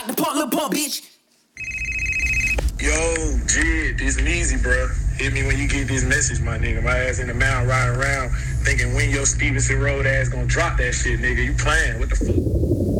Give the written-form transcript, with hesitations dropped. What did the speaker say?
The pump, little pump, bitch. Yo, Jid, this Meezy, bro. Hit me when you get this message, my nigga. My ass in the mountain riding around thinking when your Stevenson Road ass gonna drop that shit, nigga. You playing? What the fuck?